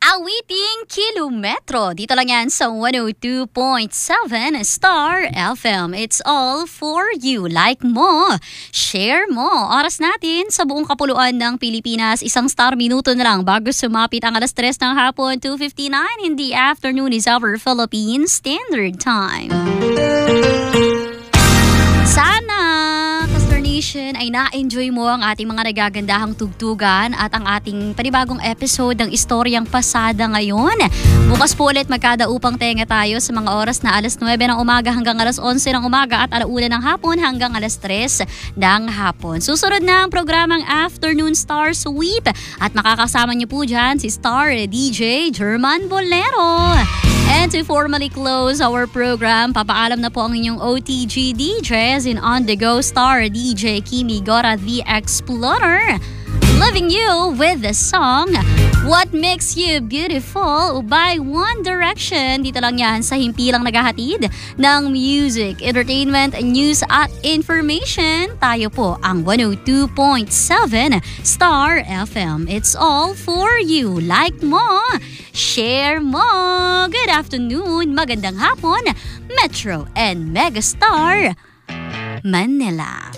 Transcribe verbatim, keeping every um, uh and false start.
Awiting Kilometro. Dito lang yan sa one oh two point seven Star F M. It's all for you. Like mo, share mo. Oras natin sa buong kapuluan ng Pilipinas, isang star minuto na lang bago sumapit ang alas tres ng hapon, two fifty-nine in the afternoon is our Philippine Standard Time. Sana, Pastor Nation, ay na-enjoy mo ang ating mga nagagandahang tugtugan at ang ating panibagong episode ng Istoryang Pasada ngayon. Bukas po ulit magkadaupang tenga tayo sa mga oras na alas nuwebe ng umaga hanggang alas onse ng umaga at alauna ng hapon hanggang alas tres ng hapon. Susunod na ang programang Afternoon Star Sweep at makakasama niyo po dyan si Star D J German Bolero. And to formally close our program, papaalam na po ang inyong O T G D Js in on-the-go star D J Kimi Gora the Explorer. Leaving you with the song What Makes You Beautiful by One Direction. Dito lang yan sa himpilang naghahatid ng music, entertainment, news at information. Tayo po ang one oh two point seven Star F M. It's all for you. Like mo, share mo. Good afternoon, magandang hapon, Metro and Megastar Manila.